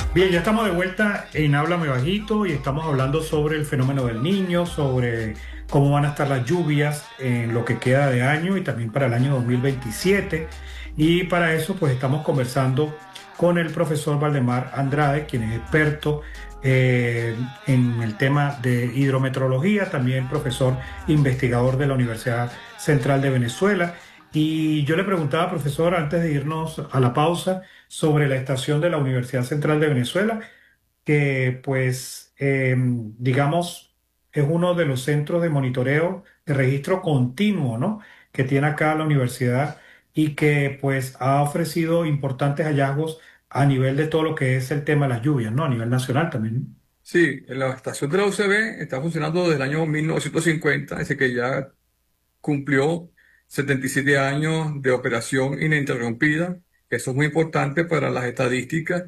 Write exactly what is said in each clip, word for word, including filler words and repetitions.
Bien, ya estamos de vuelta en Háblame Bajito y estamos hablando sobre el fenómeno del niño, sobre cómo van a estar las lluvias en lo que queda de año y también para el año dos mil veintisiete. Y para eso, pues estamos conversando con el profesor Valdemar Andrade, quien es experto eh, en el tema de hidrometeorología, también profesor investigador de la Universidad Central de Venezuela. Y yo le preguntaba, profesor, antes de irnos a la pausa, sobre la estación de la Universidad Central de Venezuela, que pues, eh, digamos, es uno de los centros de monitoreo, de registro continuo, ¿no? Que tiene acá la universidad y que pues ha ofrecido importantes hallazgos a nivel de todo lo que es el tema de las lluvias, ¿no? A nivel nacional también. Sí, la estación de la U C B está funcionando desde el año mil novecientos cincuenta, así que ya cumplió setenta y siete años de operación ininterrumpida, que eso es muy importante para las estadísticas,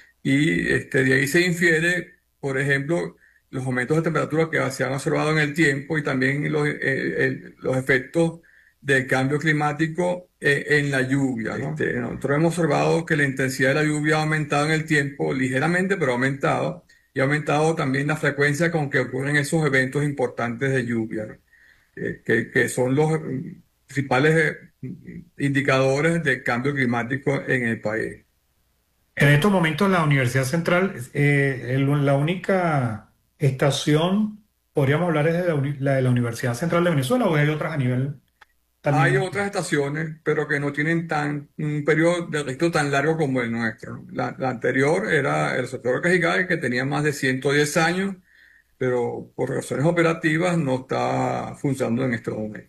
y este, de ahí se infiere, por ejemplo, los aumentos de temperatura que se han observado en el tiempo y también los, eh, el- los efectos del cambio climático eh, en la lluvia, ¿no? Este, nosotros hemos observado que la intensidad de la lluvia ha aumentado en el tiempo ligeramente, pero ha aumentado, y ha aumentado también la frecuencia con que ocurren esos eventos importantes de lluvia, ¿no? Eh, que, que son los mm, principales eh, indicadores del cambio climático en el país. En estos momentos la Universidad Central, eh, el- la única estación, podríamos hablar es de la, uni- la de la Universidad Central de Venezuela, o hay otras a nivel también Hay nacional. otras estaciones, pero que no tienen tan, un periodo de registro tan largo como el nuestro, ¿no? La, la anterior era el sector Cajigal, que tenía más de ciento diez años, pero por razones operativas no está funcionando en este momento.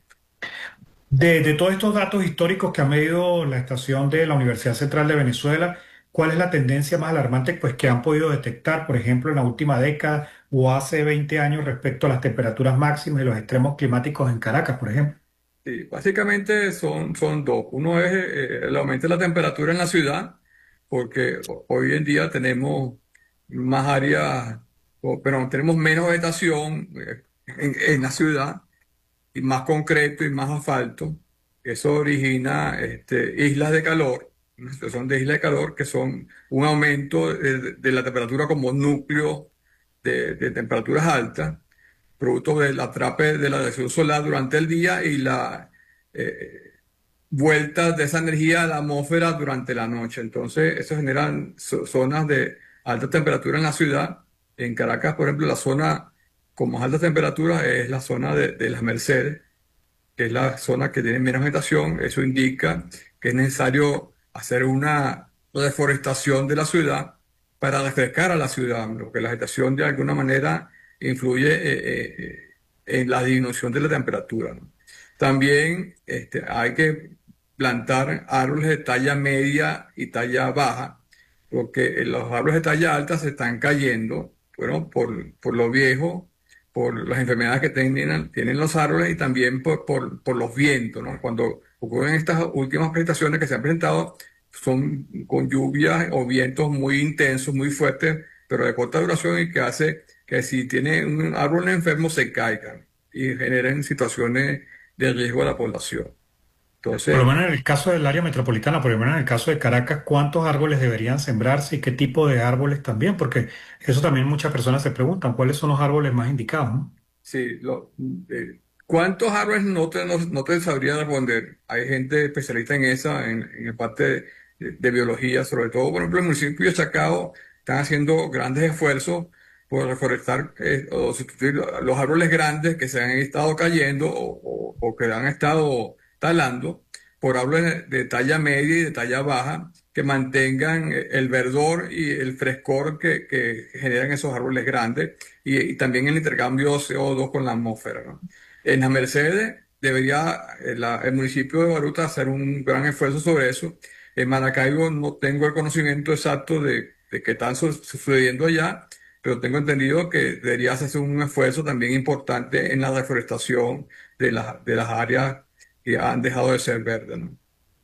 De, de todos estos datos históricos que ha medido la estación de la Universidad Central de Venezuela, ¿cuál es la tendencia más alarmante pues, que han podido detectar, por ejemplo, en la última década o hace veinte años respecto a las temperaturas máximas y los extremos climáticos en Caracas, por ejemplo? Sí, básicamente son, son dos. Uno es eh, el aumento de la temperatura en la ciudad, porque ho- hoy en día tenemos más áreas, o- pero tenemos menos vegetación eh, en, en la ciudad, y más concreto y más asfalto. Eso origina este, islas de calor, una situación de islas de calor que son un aumento de, de la temperatura como núcleo de, de temperaturas altas, producto del atrape de la radiación solar durante el día y la eh, vuelta de esa energía a la atmósfera durante la noche. Entonces, eso genera zo- zonas de alta temperatura en la ciudad. En Caracas, por ejemplo, la zona con más alta temperatura es la zona de, de las Mercedes, que es la zona que tiene menos vegetación. Eso indica que es necesario hacer una reforestación de la ciudad para refrescar a la ciudad, lo que la vegetación de alguna manera influye eh, eh, en la disminución de la temperatura, ¿no? También este, hay que plantar árboles de talla media y talla baja, porque los árboles de talla alta se están cayendo, bueno, por, por lo viejo, por las enfermedades que tienen, tienen los árboles y también por, por, por los vientos, ¿no? Cuando ocurren estas últimas presentaciones que se han presentado, son con lluvias o vientos muy intensos, muy fuertes, pero de corta duración y que hace que si tiene un árbol enfermo se caigan y generen situaciones de riesgo a la población. Por lo Entonces, menos en el caso del área metropolitana, por lo menos en el caso de Caracas, ¿cuántos árboles deberían sembrarse y qué tipo de árboles también? Porque eso también muchas personas se preguntan, ¿cuáles son los árboles más indicados, ¿no? sí, lo- eh, ¿cuántos árboles no te, no, no te sabría responder? Hay gente especialista en esa, en, en la parte de, de biología, sobre todo, por ejemplo, el municipio de Chacao están haciendo grandes esfuerzos por reforestar eh, o sustituir los árboles grandes que se han estado cayendo o, o- o que han estado talando por árboles de, de talla media y de talla baja que mantengan eh, el verdor y el frescor que, que generan esos árboles grandes y, y también el intercambio de C O dos con la atmósfera, ¿no? En las Mercedes debería eh, la- el municipio de Baruta hacer un gran esfuerzo sobre eso. En Maracaibo no tengo el conocimiento exacto de, de qué está su- sucediendo allá, pero tengo entendido que debería hacerse un esfuerzo también importante en la reforestación de, las de las áreas que han dejado de ser verdes, ¿no?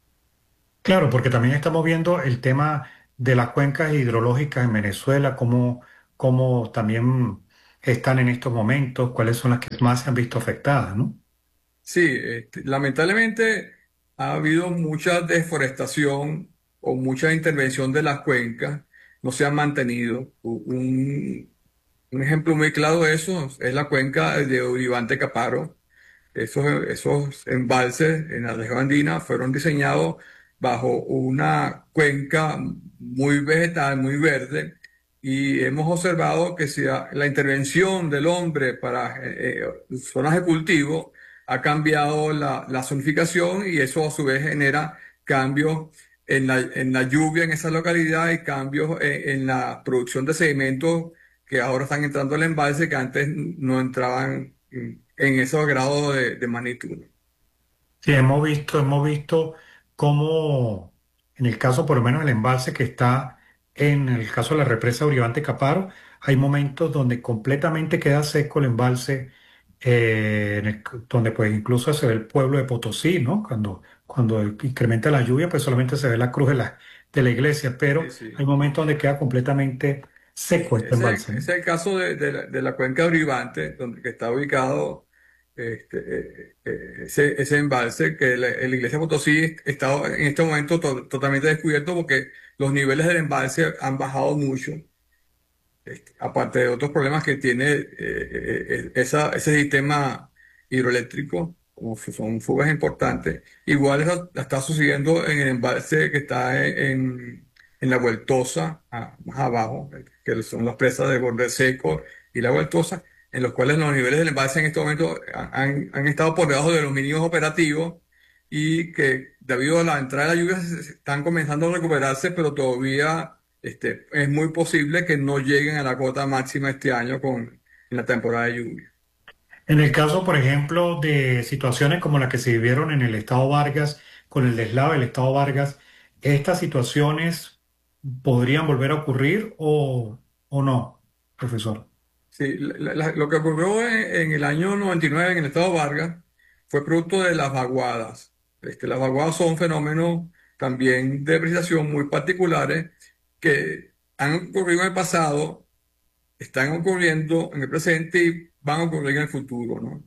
Claro, porque también estamos viendo el tema de las cuencas hidrológicas en Venezuela, cómo, cómo también están en estos momentos, cuáles son las que más se han visto afectadas, ¿no? Sí, este, lamentablemente ha habido mucha deforestación o mucha intervención de las cuencas no se han mantenido. U- Un, un ejemplo muy claro de eso es la cuenca de Uribante Caparo. Esos, esos embalses en la región andina fueron diseñados bajo una cuenca muy vegetal, muy verde, y hemos observado que si a- la intervención del hombre para eh, eh, zonas de cultivo ha cambiado la, la zonificación y eso a su vez genera cambios en la, en la lluvia en esa localidad y cambios en, en la producción de sedimentos que ahora están entrando al embalse que antes no entraban en, en esos grados de, de magnitud. Sí, hemos visto, hemos visto cómo, en el caso, por lo menos el embalse que está en el caso de la represa Uribante Caparo, hay momentos donde completamente queda seco el embalse, eh, en el- donde pues incluso se ve el pueblo de Potosí, ¿no? Cuando, cuando incrementa la lluvia, pues solamente se ve la cruz de la, de la iglesia, pero Sí, sí. hay momentos donde queda completamente seco este Ese, embalse, ese ¿no? es el caso de, de la, de la cuenca de Uribante, donde que está ubicado este, eh, eh, ese, ese embalse, que la, la iglesia de Potosí está en este momento to- totalmente descubierto porque los niveles del embalse han bajado mucho. Este, aparte de otros problemas que tiene eh, eh, eh, esa- ese sistema hidroeléctrico, como fu- son fugas importantes, igual eso la está sucediendo en el embalse que está en, en- en la Vueltosa, a- más abajo, eh, que son las presas de Borde Seco y la Vueltosa, en los cuales los niveles del embalse en este momento han, han estado por debajo de los mínimos operativos y que debido a la entrada de la lluvia se- se están comenzando a recuperarse, pero todavía este, es muy posible que no lleguen a la cota máxima este año con en la temporada de lluvia. En el caso, por ejemplo, de situaciones como la que se vivieron en el estado Vargas, con el deslave del estado Vargas, ¿estas situaciones podrían volver a ocurrir o, o no, profesor? Sí, la- la- lo que ocurrió en, en el año noventa y nueve en el estado Vargas fue producto de las vaguadas. Este, las vaguadas son fenómenos también de precipitación muy particulares que han ocurrido en el pasado, están ocurriendo en el presente y van a ocurrir en el futuro, ¿no?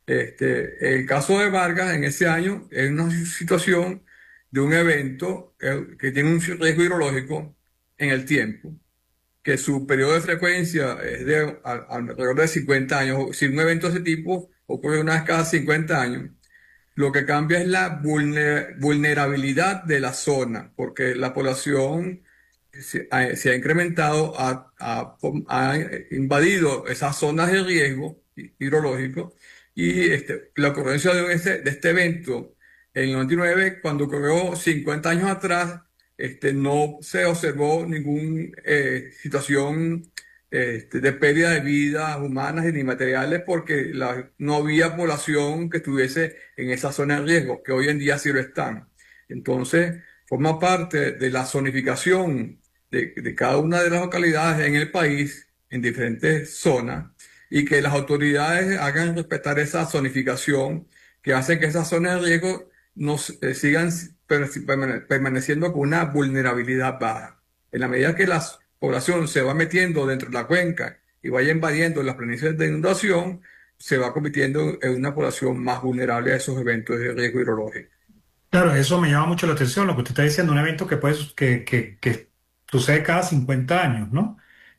Este, el caso de Vargas en ese año es una situación de un evento eh, que tiene un riesgo hidrológico en el tiempo, que su periodo de frecuencia es de a- alrededor de cincuenta años. Si un evento de ese tipo ocurre una vez cada cincuenta años, lo que cambia es la vulner- vulnerabilidad de la zona, porque la población se ha, se ha incrementado, ha, ha fom- ha invadido esas zonas de riesgo hi- hidrológico y este, la ocurrencia de este, de este evento en el noventa y nueve, cuando ocurrió cincuenta años atrás, este, no se observó ninguna situación este, de pérdida de vidas humanas ni materiales porque la- no había población que estuviese en esa zona de riesgo, que hoy en día sí lo están. Entonces, forma parte de la zonificación de, de cada una de las localidades en el país, en diferentes zonas, y que las autoridades hagan respetar esa zonificación que hace que esas zonas de riesgo nos eh, sigan per- permane- permaneciendo con una vulnerabilidad baja. En la medida que la población se va metiendo dentro de la cuenca y vaya invadiendo las planicies de inundación, se va convirtiendo en una población más vulnerable a esos eventos de riesgo hidrológico. Claro, eso me llama mucho la atención, lo que usted está diciendo, un evento que, puede, que, que, que sucede cada cincuenta años, ¿no?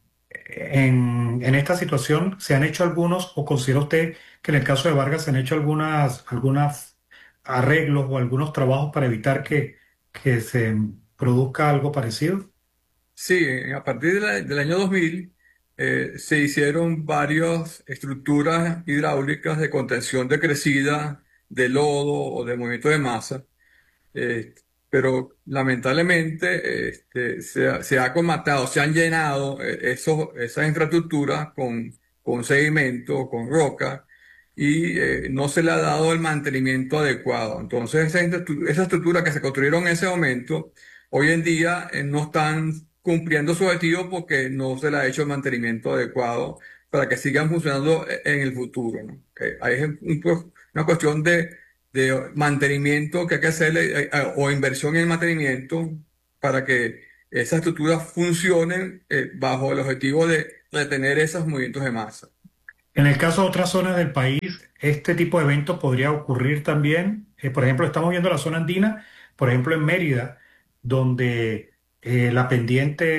En, en esta situación, ¿se han hecho algunos, o considera usted que en el caso de Vargas se han hecho algunas, algunas arreglos o algunos trabajos para evitar que, que se produzca algo parecido? Sí, eh, a partir de la- del año dos mil eh, se hicieron varias estructuras hidráulicas de contención de crecida, de lodo o de movimiento de masa, eh, pero lamentablemente este, se, ha se ha colmatado, se han llenado eh, esos, esas infraestructuras con, con sedimento, con roca, y eh, no se le ha dado el mantenimiento adecuado. Entonces, esa, infraestru- esa estructura que se construyeron en ese momento, hoy en día eh, no están cumpliendo su objetivo porque no se le ha hecho el mantenimiento adecuado para que sigan funcionando e- en el futuro, ¿no? Eh, ahí es un- un- una cuestión de de mantenimiento que hay que hacerle eh, eh, o inversión en mantenimiento para que esas estructuras funcionen eh, bajo el objetivo de retener esos movimientos de masa. En el caso de otras zonas del país, este tipo de eventos podría ocurrir también. Eh, por ejemplo, estamos viendo la zona andina, por ejemplo, en Mérida, donde eh, la pendiente es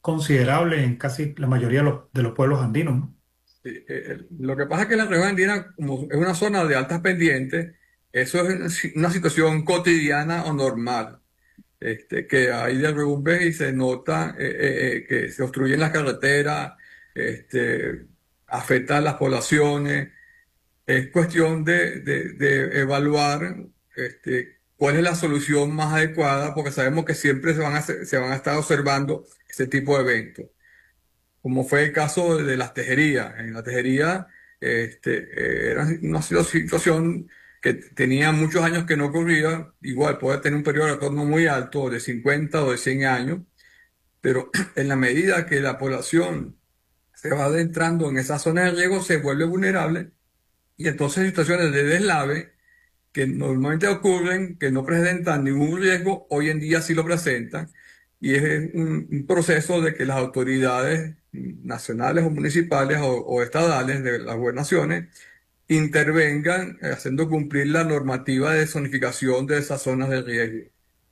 considerable en casi la mayoría de los, de los pueblos andinos, ¿no? Sí, eh, eh, lo que pasa es que la región andina, como es una zona de altas pendientes, eso es una si- una situación cotidiana o normal. Este, que hay derrumbes y se nota eh, eh, eh, que se obstruyen las carreteras, este, afecta a las poblaciones. Es cuestión de, de- de evaluar este, cuál es la solución más adecuada, porque sabemos que siempre se van a, hacer- se van a estar observando ese tipo de eventos, como fue el caso de las tejerías. En la tejería este, eh, era una situ- situación que tenía muchos años que no ocurría, igual puede tener un periodo de retorno muy alto, de cincuenta o de cien años, pero en la medida que la población se va adentrando en esa zona de riesgo, se vuelve vulnerable y entonces situaciones de deslave que normalmente ocurren, que no presentan ningún riesgo, hoy en día sí lo presentan, y es un, un proceso de que las autoridades nacionales o municipales o, o estadales de las gobernaciones intervengan eh, haciendo cumplir la normativa de zonificación de esas zonas de riesgo.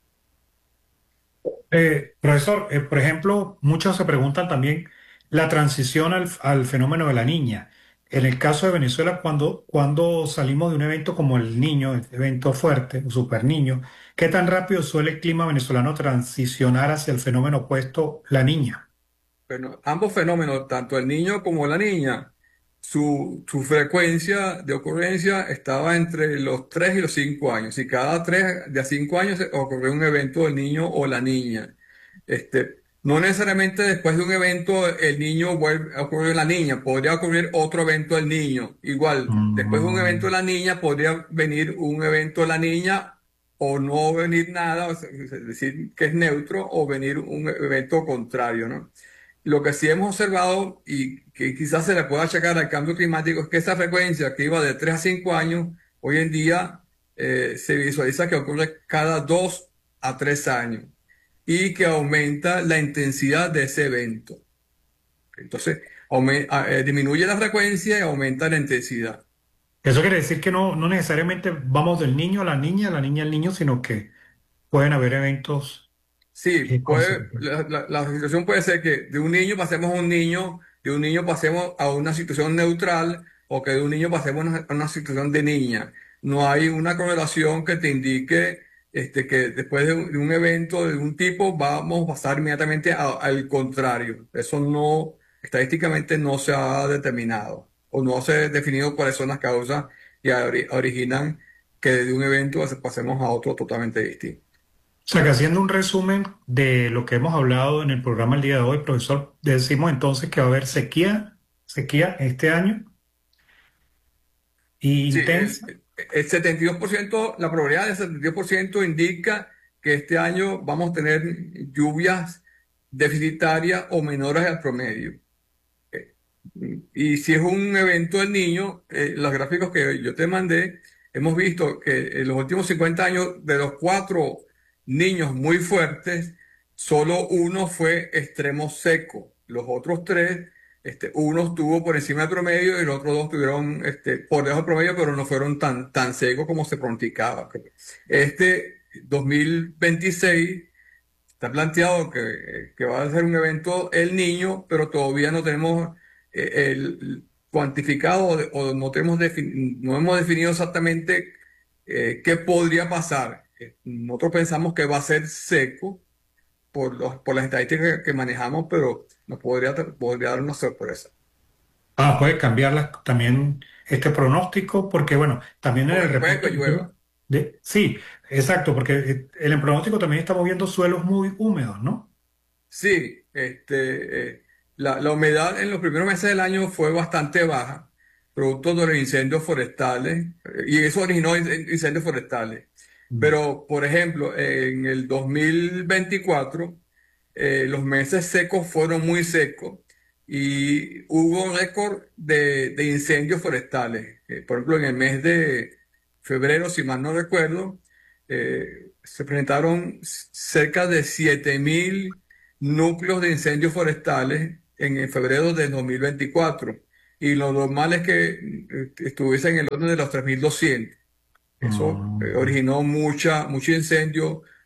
Eh, profesor, eh, por ejemplo, muchos se preguntan también la transición al, al fenómeno de la niña. En el caso de Venezuela, cuando, cuando salimos de un evento como el Niño, el evento fuerte, o Super Niño, ¿qué tan rápido suele el clima venezolano transicionar hacia el fenómeno opuesto, la niña? Bueno, ambos fenómenos, tanto el niño como la niña, su, su frecuencia de ocurrencia estaba entre los tres y los cinco años. Y cada tres de a cinco años se- ocurrió un evento del niño o la niña. Este, no necesariamente después de un evento el niño vuelve a ocurrir la niña, podría ocurrir otro evento del niño. Igual, después de un evento de Mm. la niña podría venir un evento de la niña o no venir nada, o sea, es decir, que es neutro, o venir un evento contrario, ¿no? Lo que sí hemos observado y que quizás se le pueda achacar al cambio climático es que esa frecuencia que iba de tres a cinco años, hoy en día eh, se visualiza que ocurre cada dos a tres años y que aumenta la intensidad de ese evento. Entonces, aume- a- eh, disminuye la frecuencia y aumenta la intensidad. Eso quiere decir que no, no necesariamente vamos del niño a la niña, la niña al niño, sino que pueden haber eventos Sí, eh, puede, consecutivos. la, la- la situación puede ser que de un niño pasemos a un niño, de un niño pasemos a una situación neutral o que de un niño pasemos a una, a una situación de niña. No hay una correlación que te indique este, que después de un, de un evento de un tipo vamos a pasar inmediatamente a- al contrario. Eso no, estadísticamente no se ha determinado o no se ha definido cuáles son las causas que ori- originan que de un evento pasemos a otro totalmente distinto. O sea que haciendo un resumen de lo que hemos hablado en el programa el día de hoy, profesor, decimos entonces que va a haber sequía, sequía este año y Sí, el, intensa. el setenta y dos por ciento, la probabilidad del setenta y dos por ciento indica que este año vamos a tener lluvias deficitarias o menores al promedio. Eh, Y si es un evento del niño, eh, los gráficos que yo te mandé, hemos visto que en los últimos cincuenta años, de los cuatro niños muy fuertes, solo uno fue extremo seco. Los otros tres, este, uno estuvo por encima del promedio y los otros dos estuvieron este, por debajo del promedio, pero no fueron tan, tan secos como se pronosticaba. Este dos mil veintiséis está planteado que, que va a ser un evento el niño, pero todavía no tenemos eh, el cuantificado o, de- o no tenemos defin- no hemos definido exactamente eh, qué podría pasar. Eh, Nosotros pensamos que va a ser seco por los, por las estadísticas que, que manejamos, pero nos podría, podría dar una sorpresa. Ah, puede cambiar la- también este pronóstico, porque bueno, también en el Puede, puede reporte que que usted- llueva. de, sí, exacto, porque eh, en el pronóstico también estamos viendo suelos muy húmedos, ¿no? Sí, este, eh, la, la humedad en los primeros meses del año fue bastante baja, producto de los incendios forestales, eh, y eso originó in- incendios forestales. Mm. Pero, por ejemplo, en el dos mil veinticuatro, eh, los meses secos fueron muy secos y hubo récord de, de incendios forestales. Eh, por ejemplo, en el mes de febrero, si mal no recuerdo, eh, se presentaron c- cerca de siete mil núcleos de incendios forestales en, en febrero del dos mil veinticuatro. Y lo normal es que eh, estuviese en el orden de los tres mil doscientos. Eso eh, Mm. originó mucha, mucho incendio,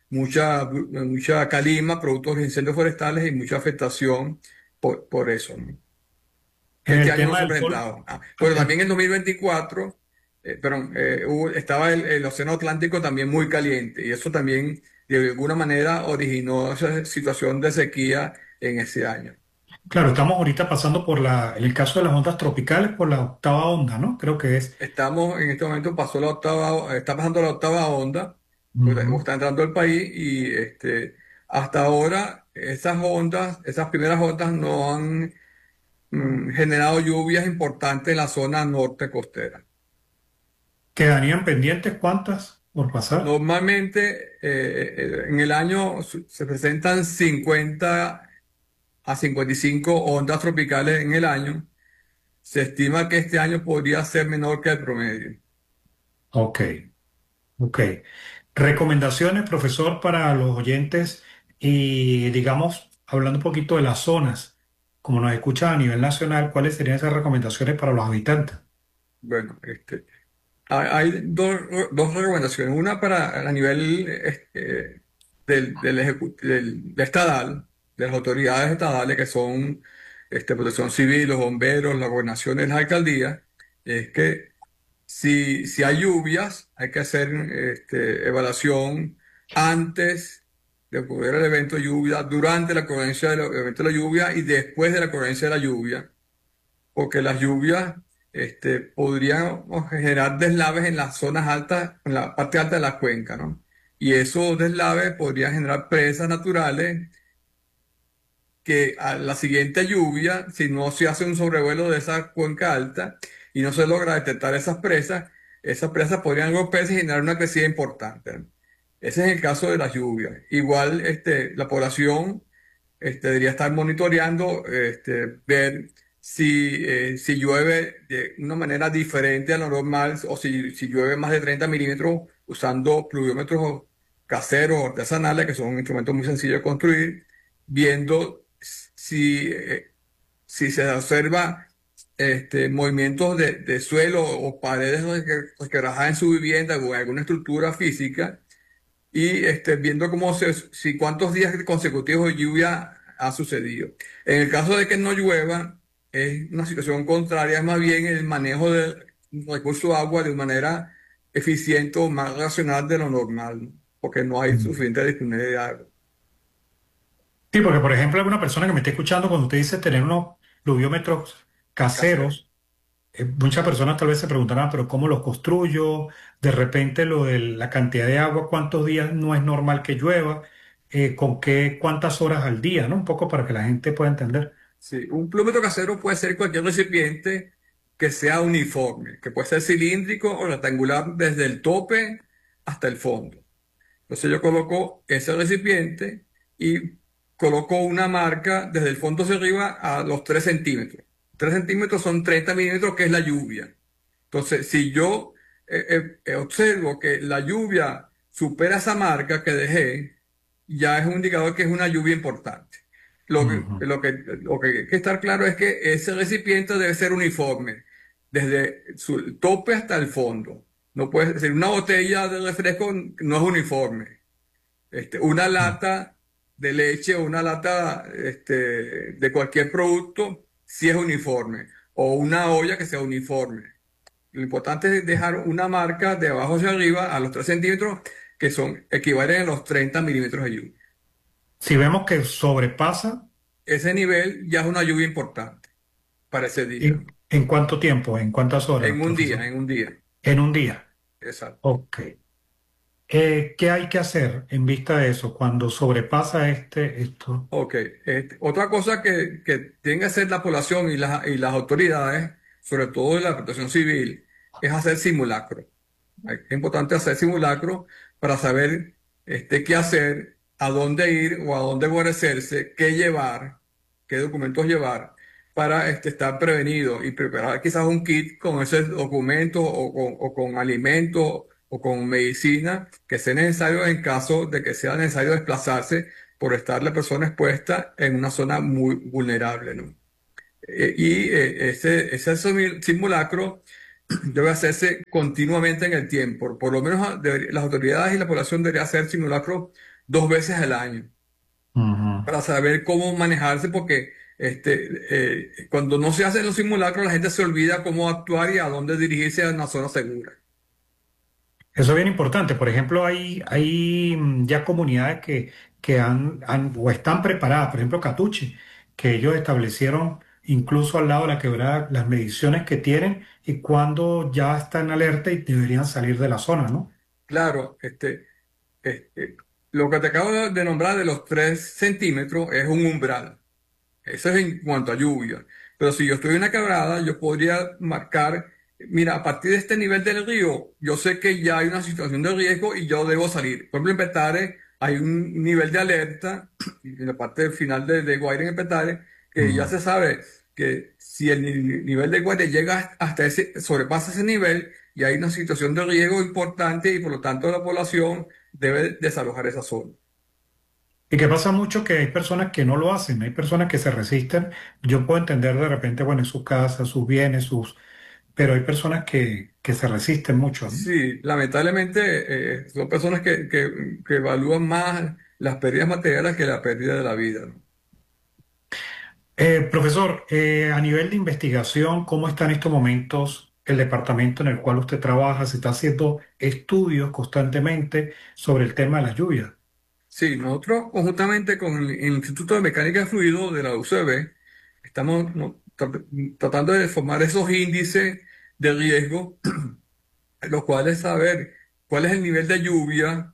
mucha, mucha calima, productos de incendios forestales y mucha afectación por, por eso, ¿no? En Este el año no tema se del sol, presentaba. Ah, bueno, en- también en dos mil veinticuatro, eh, perdón, eh, hubo- estaba el, el Océano Atlántico también muy caliente y eso también de alguna manera originó esa situación de sequía en ese año. claro, estamos ahorita pasando por la, en el caso de las ondas tropicales, por la octava onda, ¿no? Creo que es. Estamos en este momento, pasó la octava, está pasando la octava onda, pues, Ujú. está entrando al país y este, hasta ahora esas ondas, esas primeras ondas no han mm, generado lluvias importantes en la zona norte costera. ¿Quedarían pendientes cuántas por pasar? Normalmente eh, eh, en el año su- se presentan cincuenta a cincuenta y cinco ondas tropicales en el año. Se estima que este año podría ser menor que el promedio. Ok, ok. Recomendaciones, profesor, para los oyentes y, digamos, hablando un poquito de las zonas, como nos escuchan a nivel nacional, ¿cuáles serían esas recomendaciones para los habitantes? Bueno, este, hay hay dos, dos recomendaciones. Una para a nivel este, del, del, ejecu- del- de estadal, de las autoridades estadales que son este, Protección Civil, los bomberos, las gobernaciones, las alcaldías, es que Si, si hay lluvias, hay que hacer este, evaluación antes de ocurrir el evento de lluvia, durante la ocurrencia del evento de la lluvia y después de la ocurrencia de la lluvia, porque las lluvias este, podrían generar deslaves en las zonas altas, en la parte alta de la cuenca, ¿no? Y esos deslaves podrían generar presas naturales que a la siguiente lluvia, si no se hace un sobrevuelo de esa cuenca alta y no se logra detectar esas presas, esas presas podrían golpearse y generar una crecida importante. Ese es el caso de las lluvias. Igual este, la población este, debería estar monitoreando, este, ver si, eh, si llueve de una manera diferente a lo normal o si, si llueve más de treinta milímetros usando pluviómetros caseros o artesanales, que son instrumentos muy sencillos de construir, viendo si, eh, si se observa este, movimientos de, de suelo o paredes resque- resquebrajadas en su vivienda o en alguna estructura física y este, viendo cómo se, si cuántos días consecutivos de lluvia ha sucedido. En el caso de que no llueva, es una situación contraria, es más bien el manejo del recurso de agua de manera eficiente o más racional de lo normal, ¿no? Porque no hay Mm. suficiente disponibilidad de agua. Sí, porque por ejemplo, alguna persona que me esté escuchando, cuando usted dice tener unos pluviómetros Casero. caseros, eh, muchas personas tal vez se preguntarán, pero ¿cómo los construyo? De repente lo de la cantidad de agua, ¿cuántos días no es normal que llueva? Eh, ¿con qué, cuántas horas al día? ¿No? Un poco para que la gente pueda entender. Sí, un plúmetro casero puede ser cualquier recipiente que sea uniforme, que puede ser cilíndrico o rectangular desde el tope hasta el fondo. Entonces yo coloco ese recipiente y coloco una marca desde el fondo hacia arriba a los tres centímetros. Tres centímetros son treinta milímetros, que es la lluvia. Entonces, si yo eh, eh, eh, observo que la lluvia supera esa marca que dejé, ya es un indicador que es una lluvia importante. Lo que, Ujú. lo que, lo que hay que estar claro es que ese recipiente debe ser uniforme, desde su tope hasta el fondo. No puede ser una botella de refresco, no es uniforme. Este, una lata de leche o una lata este, de cualquier producto sí es uniforme. O una olla que sea uniforme. Lo importante es dejar una marca de abajo hacia arriba a los tres centímetros, que son equivalen a los treinta milímetros de lluvia. Si vemos que sobrepasa, Ese nivel ya es una lluvia importante para ese día. ¿en, en cuánto tiempo? ¿En cuántas horas, En un día, profesor? en un día. En un día. Exacto. Ok. Eh, ¿qué hay que hacer en vista de eso cuando sobrepasa este, esto? Ok. Este, otra cosa que, que tiene que hacer la población y, las y las autoridades, sobre todo la protección civil, es hacer simulacro. Es importante hacer simulacro para saber este, qué hacer, a dónde ir o a dónde guarecerse, qué llevar, qué documentos llevar para este, estar prevenido y preparar quizás un kit con esos documentos o con, o con alimentos o con medicina que sea necesario en caso de que sea necesario desplazarse por estar la persona expuesta en una zona muy vulnerable, ¿no? Eh, y eh, ese, ese simulacro debe hacerse continuamente en el tiempo. Por lo menos ah, debería- las autoridades y la población deberían hacer simulacros dos veces al año Ujú. para saber cómo manejarse, porque este, eh, cuando no se hacen los simulacros, la gente se olvida cómo actuar y a dónde dirigirse a una zona segura. Eso es bien importante. Por ejemplo, hay, hay mm, ya comunidades que, que han, han- o están preparadas, por ejemplo, Catuche, que ellos establecieron incluso al lado de la quebrada las mediciones que tienen y cuando ya están alerta y deberían salir de la zona, ¿no? Claro, este, este, lo que te acabo de de nombrar de los tres centímetros es un umbral. Eso es en cuanto a lluvia. Pero si yo estoy en una quebrada, yo podría marcar, mira, a partir de este nivel del río, yo sé que ya hay una situación de riesgo y yo debo salir. Por ejemplo, en Petare hay un nivel de alerta, en la parte final de, de Guaire en Petare, que ya Mm. se sabe que si el ni- nivel de Guaire llega hasta ese, sobrepasa ese nivel, y hay una situación de riesgo importante y por lo tanto la población debe desalojar esa zona. Y que pasa mucho que hay personas que no lo hacen, hay personas que se resisten. Yo puedo entender de repente, bueno, en su casa, sus bienes, sus, pero hay personas que, que se resisten mucho, ¿no? Sí, lamentablemente eh, son personas que, que, que evalúan más las pérdidas materiales que la pérdida de la vida, ¿no? Eh, profesor, eh, a nivel de investigación, ¿cómo está en estos momentos el departamento en el cual usted trabaja? ¿Se está haciendo estudios constantemente sobre el tema de las lluvias? Sí, nosotros conjuntamente con el, el Instituto de Mecánica de Fluido de la U C B estamos ¿no? tra- tratando de formar esos índices de riesgo, los cuales saber cuál es el nivel de lluvia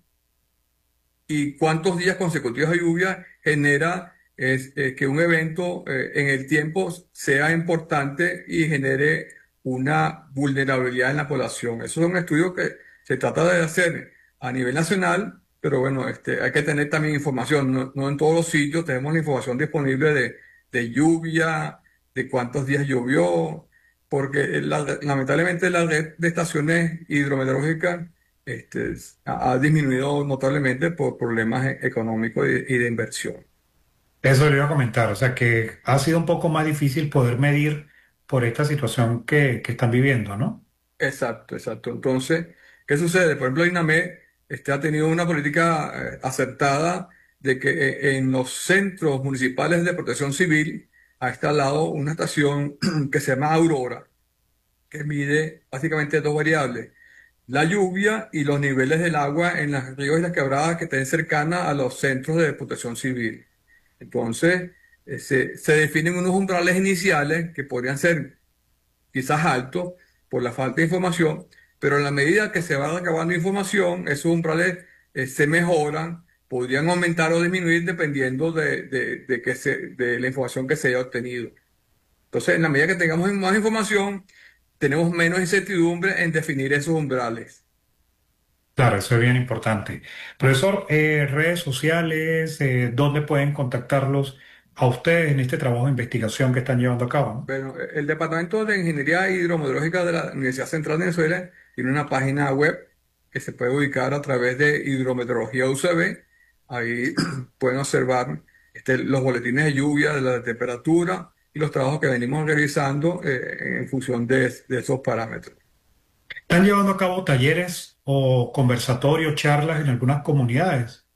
y cuántos días consecutivos de lluvia genera es, eh, que un evento eh, en el tiempo sea importante y genere una vulnerabilidad en la población. Eso es un estudio que se trata de hacer a nivel nacional, pero bueno, este, hay que tener también información. No, no en todos los sitios tenemos la información disponible de, de lluvia, de cuántos días llovió, porque la- lamentablemente la red de estaciones hidrometeorológicas este, ha, ha disminuido notablemente por problemas e- económicos y, y de inversión. Eso le iba a comentar, o sea que ha sido un poco más difícil poder medir por esta situación que, que están viviendo, ¿no? Exacto, exacto. Entonces, ¿qué sucede? Por ejemplo, INAME este, ha tenido una política eh, acertada de que eh, en los centros municipales de protección civil ha instalado una estación que se llama Aurora, que mide básicamente dos variables: la lluvia y los niveles del agua en los ríos y las quebradas que estén cercanas a los centros de protección civil. Entonces, eh, se, se definen unos umbrales iniciales que podrían ser quizás altos por la falta de información, pero en la medida que se va recabando información, esos umbrales eh, se mejoran, podrían aumentar o disminuir dependiendo de, de, de que se, de la información que se haya obtenido. Entonces, en la medida que tengamos más información, tenemos menos incertidumbre en definir esos umbrales. Claro, eso es bien importante. Profesor, eh, redes sociales, eh, ¿dónde pueden contactarlos a ustedes en este trabajo de investigación que están llevando a cabo, ¿no? Bueno, el Departamento de Ingeniería Hidrometeorológica de la Universidad Central de Venezuela tiene una página web que se puede ubicar a través de Hidrometeorología U C B. Ahí pueden observar este, los boletines de lluvia, de la temperatura y los trabajos que venimos realizando eh, en función de, de esos parámetros. ¿Están llevando a cabo talleres o conversatorios, charlas en algunas comunidades?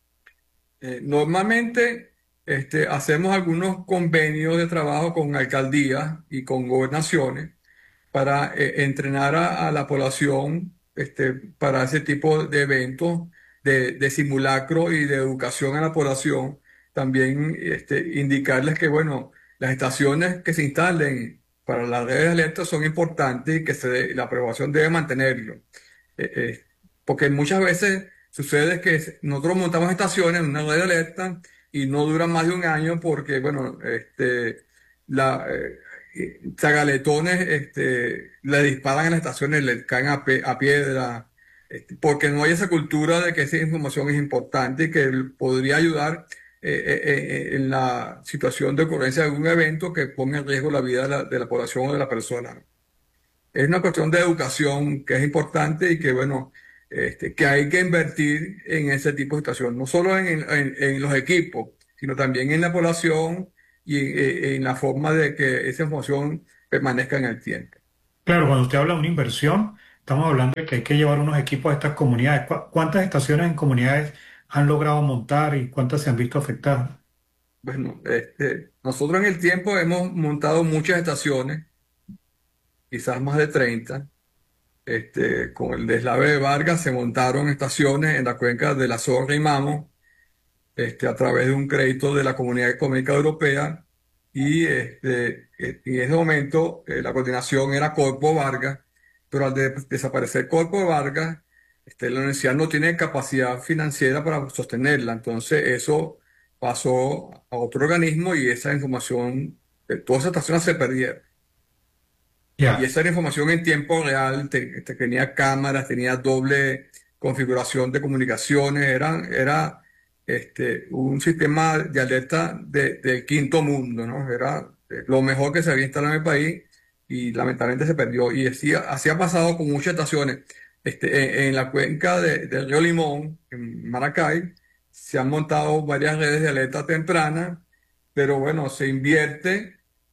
Eh, normalmente este, hacemos algunos convenios de trabajo con alcaldías y con gobernaciones para eh, entrenar a, a la población este, para ese tipo de eventos de, de simulacro y de educación a la población. También este, indicarles que, bueno, las estaciones que se instalen para las redes de alerta son importantes y que se de- la aprobación debe mantenerlo. Eh, eh, Porque muchas veces sucede que nosotros montamos estaciones en una red de alerta y no duran más de un año porque, bueno, este, la, eh, eh, zagaletones este, le disparan a las estaciones, le caen a, pe- a piedra, este, porque no hay esa cultura de que esa información es importante y que podría ayudar eh, eh, eh, en la situación de ocurrencia de algún evento que ponga en riesgo la vida de la, de la población o de la persona. Es una cuestión de educación que es importante y que, bueno, este, que hay que invertir en ese tipo de situación, no solo en, en- en los equipos, sino también en la población y en, en la forma de que esa información permanezca en el tiempo. Claro, cuando usted habla de una inversión, estamos hablando de que hay que llevar unos equipos a estas comunidades. ¿Cu- ¿Cuántas estaciones en comunidades han logrado montar y cuántas se han visto afectadas? Bueno, este, nosotros en el tiempo hemos montado muchas estaciones, quizás más de treinta. Este, con el deslave de Vargas se montaron estaciones en la cuenca de la Zorra y Mamo, este, a través de un crédito de la Comunidad Económica Europea. Y este, eh, en ese momento eh, la coordinación era Corpo Vargas, pero al de- desaparecer Corpo Vargas, este, la universidad no tiene capacidad financiera para sostenerla. Entonces eso pasó a otro organismo y esa información, eh, todas esas estaciones se perdieron. Y Ya, esa era información en tiempo real, te- te- tenía cámaras, tenía doble configuración de comunicaciones, era, era este, un sistema de alerta de- del quinto mundo, ¿no? Era eh, lo mejor que se había instalado en el país y lamentablemente se perdió. Y así, así ha pasado con muchas estaciones. Este, en, en la cuenca de- del río Limón, en Maracay, se han montado varias redes de alerta temprana, pero bueno, se invierte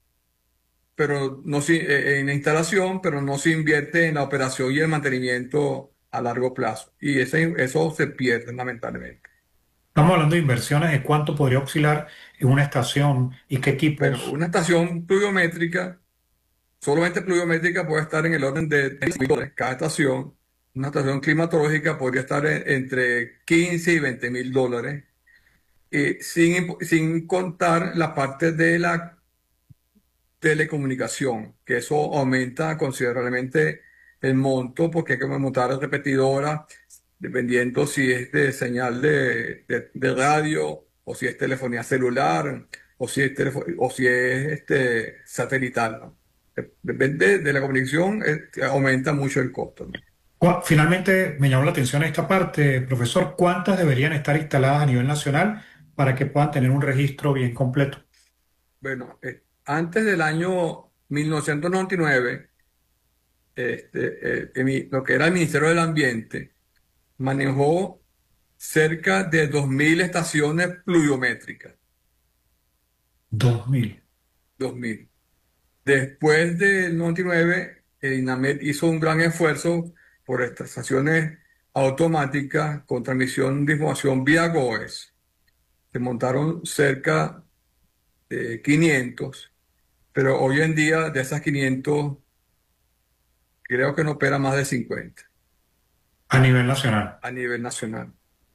pero no se- eh, en la instalación, pero no se invierte en la operación y el mantenimiento a largo plazo. Y ese, eso se pierde lamentablemente. estamos hablando de inversiones, de cuánto podría oscilar en una estación y qué Bueno, equipos. una estación pluviométrica, solamente pluviométrica puede estar en el orden de mil dólares cada estación. Una estación climatológica podría estar en- entre quince y veinte mil dólares, eh, sin, imp- sin contar la parte de la telecomunicación, que eso aumenta considerablemente el monto porque hay que montar repetidoras, dependiendo si es de señal de, de- de radio o si es telefonía celular o si es, telefo- o si es este, satelital, ¿no? De- Depende de la comunicación, eh, aumenta mucho el costo, ¿no? Cua- Finalmente, me llamó la atención esta parte, profesor, ¿cuántas deberían estar instaladas a nivel nacional para que puedan tener un registro bien completo? Bueno, eh, antes del año mil novecientos noventa y nueve, este, eh, emi- lo que era el Ministerio del Ambiente manejó cerca de dos mil estaciones pluviométricas. Dos mil. Dos mil. Después del noventa y nueve, el INAMED hizo un gran esfuerzo por estas estaciones automáticas con transmisión de información vía GOES. Se montaron cerca de quinientos, pero hoy en día de esas quinientos creo que no opera más de cincuenta A nivel nacional. a nivel nacional.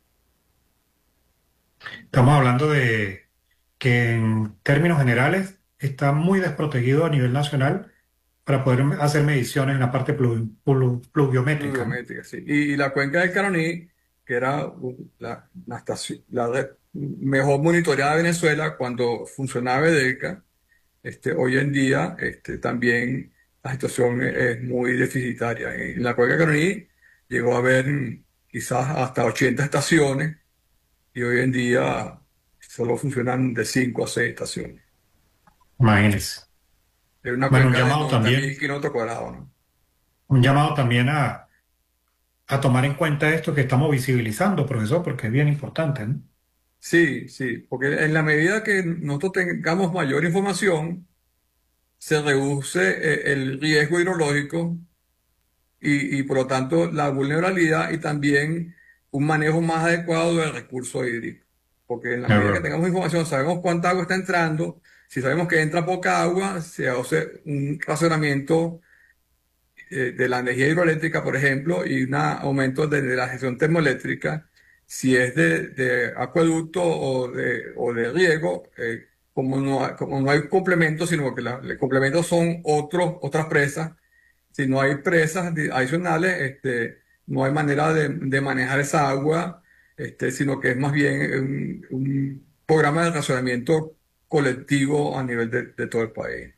Estamos hablando de que en términos generales está muy desprotegido a nivel nacional para poder hacer mediciones en la parte plu- plu- pluviométrica, ¿no? Pluviométrica, sí. Y, y la cuenca del Caroní, que era uh, la, la estación, la red mejor monitoreada de Venezuela cuando funcionaba EDECA, este, hoy en día este, también la situación es, es muy deficitaria. En la cuenca del Caroní llegó a haber mm, quizás hasta ochenta estaciones y hoy en día solo funcionan de cinco a seis estaciones. Imagínense. Es una Bueno, un cuenca de llamado noventa mil también, kilómetros cuadrados, ¿no? un llamado también a, a tomar en cuenta esto que estamos visibilizando, profesor, porque es bien importante, ¿no? Sí, sí, porque en la medida que nosotros tengamos mayor información, se reduce eh, el riesgo hidrológico y, y por lo tanto la vulnerabilidad y también un manejo más adecuado del recurso hídrico. Porque en la De medida que verdad. tengamos información, sabemos cuánta agua está entrando, si sabemos que entra poca agua, se hace un racionamiento eh, de la energía hidroeléctrica, por ejemplo, y un aumento de, de la gestión termoeléctrica. Si es de, de acueducto o de, o de riego, eh, como no hay, como no hay complementos, sino que la- los complementos son otros, otras presas. Si no hay presas di- adicionales, este, no hay manera de, de manejar esa agua, este, sino que es más bien un, un programa de racionamiento colectivo a nivel de, de todo el país.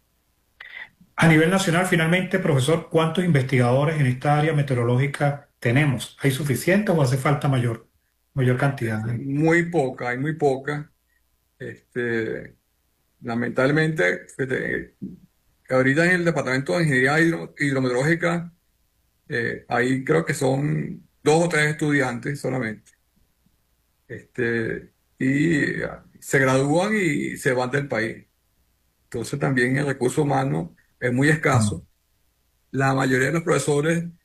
A nivel nacional, finalmente, profesor, ¿cuántos investigadores en esta área meteorológica tenemos? ¿Hay suficientes o hace falta mayor, mayor cantidad? Este, muy poca, hay muy poca. Este, lamentablemente, este, ahorita en el Departamento de Ingeniería Hidro- Hidrometeorológica, eh, ahí creo que son dos o tres estudiantes solamente. Este, y ah, se gradúan y se van del país. Entonces también el recurso humano es muy Mm. escaso. La mayoría de los profesores